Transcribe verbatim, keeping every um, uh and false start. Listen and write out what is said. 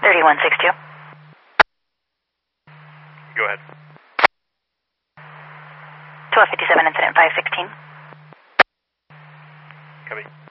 thirty-one sixty-two. Go ahead. twelve fifty-seven, incident five sixteen. Copy.